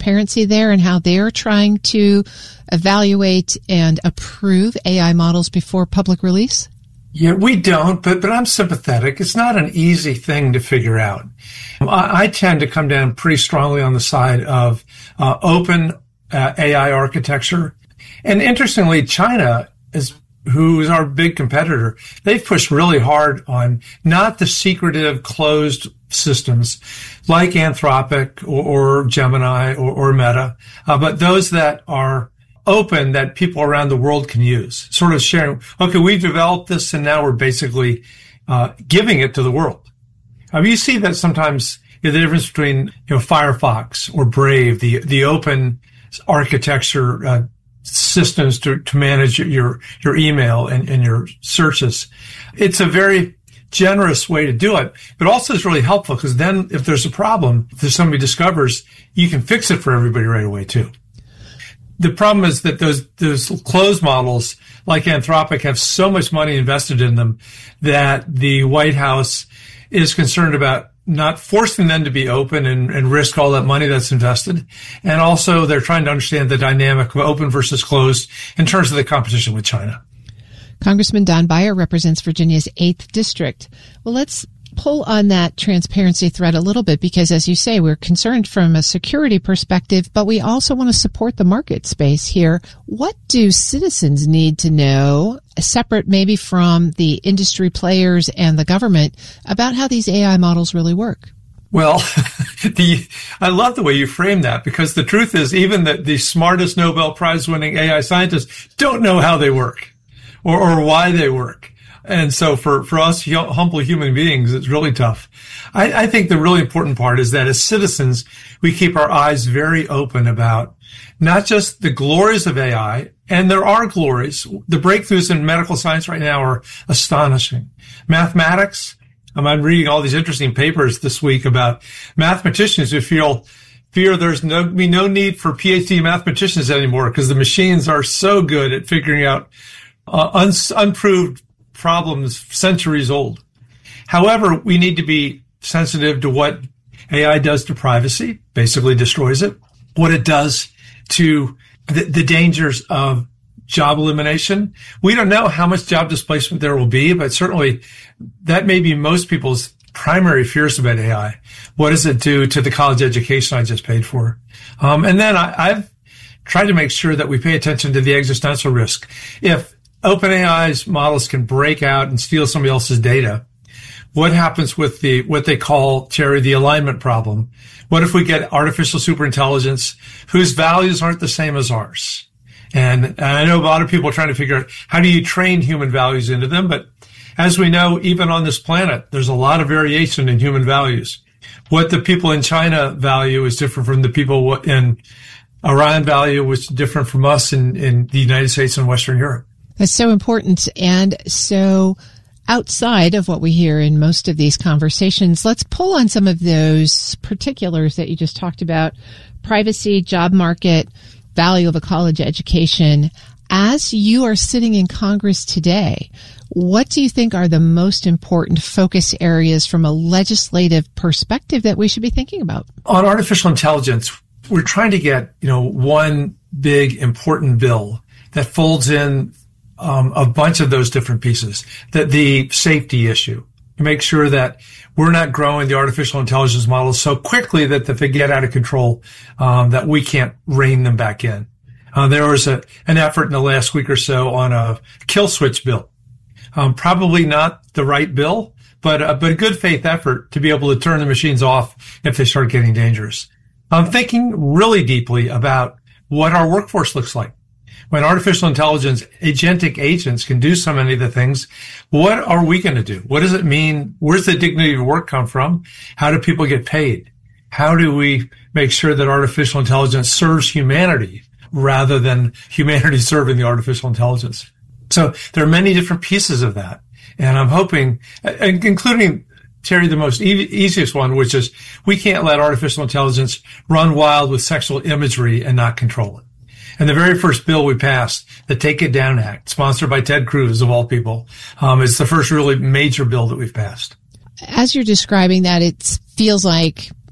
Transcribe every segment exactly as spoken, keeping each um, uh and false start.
transparency there and how they're trying to evaluate and approve A I models before public release? Yeah, we don't, but, but I'm sympathetic. It's not an easy thing to figure out. I, I tend to come down pretty strongly on the side of uh, open uh, A I architecture. And interestingly, China is who is our big competitor, they've pushed really hard on not the secretive closed systems like Anthropic or, or Gemini or, or Meta, uh, but those that are open that people around the world can use, sort of sharing, okay, we've developed this and now we're basically uh, giving it to the world. I mean, you see that sometimes, you know, the difference between, you know, Firefox or Brave, the, the open architecture, uh, systems to, to manage your, your email and, and your searches. It's a very generous way to do it, but also it's really helpful because then if there's a problem, if there's somebody discovers, you can fix it for everybody right away too. The problem is that those, those closed models like Anthropic have so much money invested in them that the White House is concerned about not forcing them to be open and, and risk all that money that's invested. And also they're trying to understand the dynamic of open versus closed in terms of the competition with China. Congressman Don Beyer represents Virginia's eighth District. Well, let's pull on that transparency thread a little bit because, as you say, we're concerned from a security perspective, but we also want to support the market space here. What do citizens need to know, separate maybe from the industry players and the government, about how these A I models really work? Well, the I love the way you frame that because the truth is even the, the smartest Nobel Prize winning A I scientists don't know how they work or, or why they work. And so for, for us humble human beings, it's really tough. I, I think the really important part is that as citizens, we keep our eyes very open about not just the glories of A I, and there are glories. The breakthroughs in medical science right now are astonishing. Mathematics, I'm reading all these interesting papers this week about mathematicians who feel fear there's no be no need for PhD mathematicians anymore because the machines are so good at figuring out uh, un, unproved problems centuries old. However, we need to be sensitive to what A I does to privacy, basically destroys it, what it does to the, the dangers of job elimination. We don't know how much job displacement there will be, but certainly that may be most people's primary fears about A I. What does it do to the college education I just paid for? Um, and then I, I've tried to make sure that we pay attention to the existential risk. If OpenAI's models can break out and steal somebody else's data, what happens with the, what they call, Terry, the alignment problem? What if we get artificial superintelligence whose values aren't the same as ours? And, and I know a lot of people are trying to figure out how do you train human values into them, but as we know, even on this planet, there's a lot of variation in human values. What the people in China value is different from the people in Iran value, which is different from us in, in the United States and Western Europe. That's so important. And so outside of what we hear in most of these conversations, let's pull on some of those particulars that you just talked about: privacy, job market, value of a college education. As you are sitting in Congress today, what do you think are the most important focus areas from a legislative perspective that we should be thinking about? On artificial intelligence, we're trying to get, you know, one big important bill that folds in um, a bunch of those different pieces. That the safety issue, make sure that we're not growing the artificial intelligence models so quickly that if they get out of control, um, that we can't rein them back in. Uh, there was a, an effort in the last week or so on a kill switch bill. Um, probably not the right bill, but, uh, but a good faith effort to be able to turn the machines off if they start getting dangerous. I'm thinking really deeply about what our workforce looks like. When artificial intelligence, agentic agents can do so many of the things, what are we going to do? What does it mean? Where's the dignity of work come from? How do people get paid? How do we make sure that artificial intelligence serves humanity rather than humanity serving the artificial intelligence? So there are many different pieces of that. And I'm hoping, including, Terry, the most e- easiest one, which is we can't let artificial intelligence run wild with sexual imagery and not control it. And the very first bill we passed, the Take It Down Act, sponsored by Ted Cruz, of all people, um, is the first really major bill that we've passed. As you're describing that, it feels like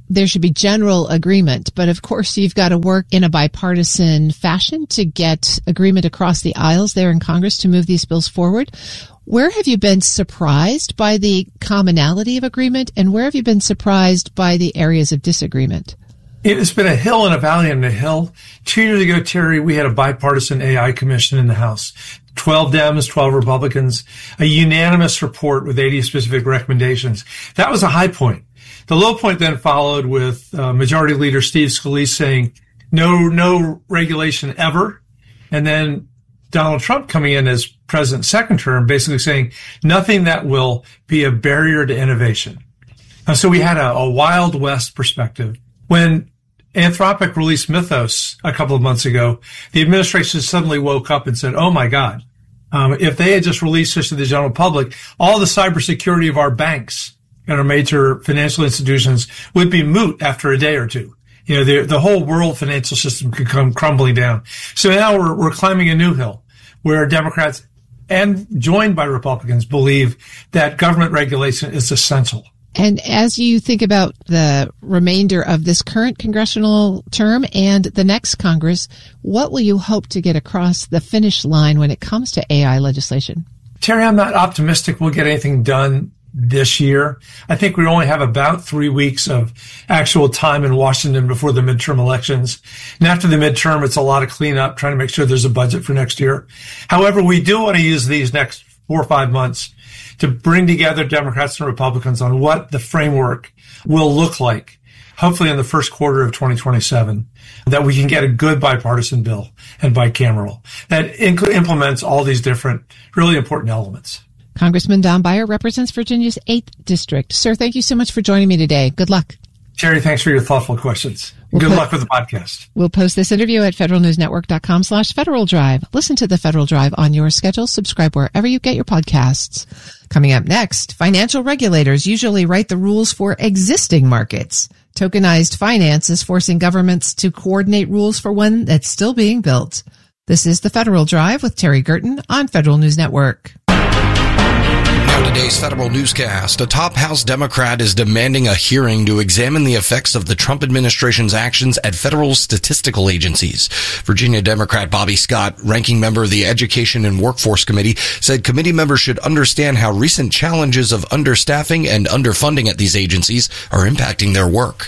there should be general agreement, but of course you've got to work in a bipartisan fashion to get agreement across the aisles there in Congress to move these bills forward. Where have you been surprised by the commonality of agreement, and where have you been surprised by the areas of disagreement? It's been a hill and a valley and a hill. Two years ago, Terry, we had a bipartisan A I commission in the House. twelve Dems, twelve Republicans, a unanimous report with eighty specific recommendations. That was a high point. The low point then followed with uh, Majority Leader Steve Scalise saying, no, no regulation ever. And then Donald Trump coming in as president's second term, basically saying nothing that will be a barrier to innovation. And so we had a, a Wild West perspective. When Anthropic released Mythos a couple of months ago, the administration suddenly woke up and said, oh my God, um, if they had just released this to the general public, all the cybersecurity of our banks and our major financial institutions would be moot after a day or two. You know, the, the whole world financial system could come crumbling down. So now we're, we're climbing a new hill where Democrats and joined by Republicans believe that government regulation is essential. And as you think about the remainder of this current congressional term and the next Congress, what will you hope to get across the finish line when it comes to A I legislation? Terry, I'm not optimistic we'll get anything done this year. I think we only have about three weeks of actual time in Washington before the midterm elections. And after the midterm, it's a lot of cleanup, trying to make sure there's a budget for next year. However, we do want to use these next four or five months to bring together Democrats and Republicans on what the framework will look like, hopefully in the first quarter of twenty twenty-seven, that we can get a good bipartisan bill and bicameral that inc- implements all these different really important elements. Congressman Don Beyer represents Virginia's eighth District. Sir, thank you so much for joining me today. Good luck. Terry, thanks for your thoughtful questions. We'll Good put, luck with the podcast. We'll post this interview at federalnewsnetwork.com slash Federal Drive. Listen to the Federal Drive on your schedule. Subscribe wherever you get your podcasts. Coming up next, financial regulators usually write the rules for existing markets. Tokenized finance is forcing governments to coordinate rules for one that's still being built. This is the Federal Drive with Terry Gerton on Federal News Network. Now today's Federal Newscast, a top House Democrat is demanding a hearing to examine the effects of the Trump administration's actions at federal statistical agencies. Virginia Democrat Bobby Scott, ranking member of the Education and Workforce Committee, said committee members should understand how recent challenges of understaffing and underfunding at these agencies are impacting their work.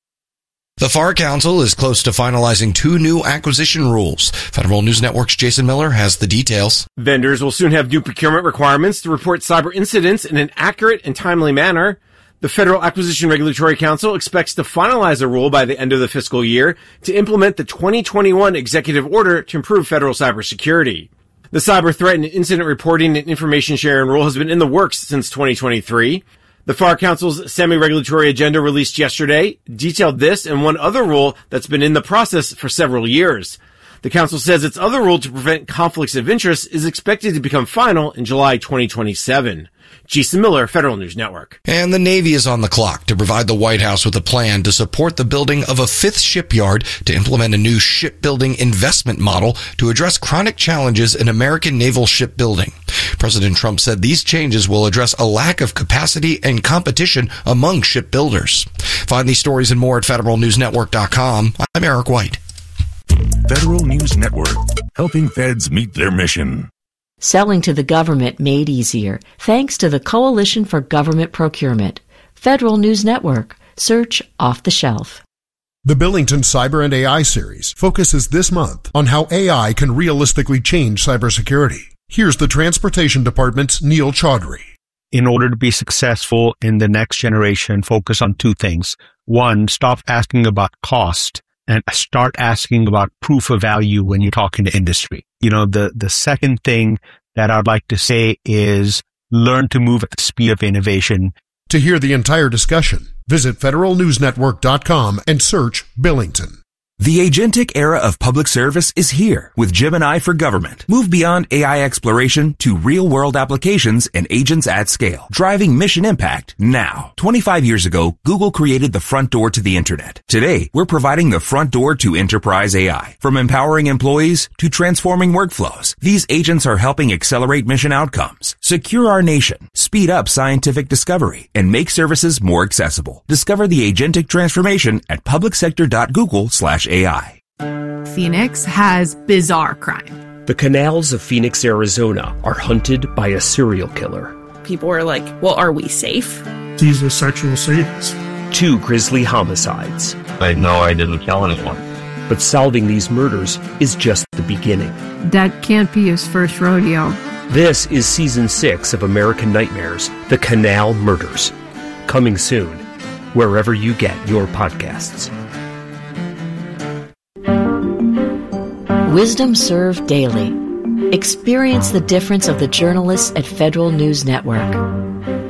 The FAR Council is close to finalizing two new acquisition rules. Federal News Network's Jason Miller has the details. Vendors will soon have new procurement requirements to report cyber incidents in an accurate and timely manner. The Federal Acquisition Regulatory Council expects to finalize a rule by the end of the fiscal year to implement the twenty twenty-one executive order to improve federal cybersecurity. The cyber threat and incident reporting and information sharing rule has been in the works since twenty twenty-three. The FAR Council's semi-regulatory agenda released yesterday detailed this and one other rule that's been in the process for several years. The Council says its other rule to prevent conflicts of interest is expected to become final in July twenty twenty-seven. Jason Miller, Federal News Network. And the Navy is on the clock to provide the White House with a plan to support the building of a fifth shipyard to implement a new shipbuilding investment model to address chronic challenges in American naval shipbuilding. President Trump said these changes will address a lack of capacity and competition among shipbuilders. Find these stories and more at federal news network dot com. I'm Eric White. Federal News Network, helping feds meet their mission. Selling to the government made easier thanks to the Coalition for Government Procurement. Federal News Network. Search Off the Shelf. The Billington Cyber and A I series focuses this month on how A I can realistically change cybersecurity. Here's the Transportation Department's Neil Chaudhry. In order to be successful in the next generation, focus on two things. One, stop asking about cost and start asking about proof of value when you're talking to industry. You know, the, the second thing that I'd like to say is learn to move at the speed of innovation. To hear the entire discussion, visit federal news network dot com and search Billington. The agentic era of public service is here with Gemini for Government. Move beyond A I exploration to real-world applications and agents at scale, driving mission impact now. twenty-five years ago, Google created the front door to the internet. Today, we're providing the front door to enterprise A I. From empowering employees to transforming workflows, these agents are helping accelerate mission outcomes, secure our nation, speed up scientific discovery, and make services more accessible. Discover the agentic transformation at publicsector.google slash AI. Phoenix has bizarre crime. The canals of Phoenix, Arizona are hunted by a serial killer. People were like, well, are we safe? These are sexual sadists. Two grisly homicides. I know I didn't kill anyone. But solving these murders is just the beginning. That can't be his first rodeo. This is season six of American Nightmares, The Canal Murders. Coming soon, wherever you get your podcasts. Wisdom Served Daily. Experience the difference of the journalists at Federal News Network.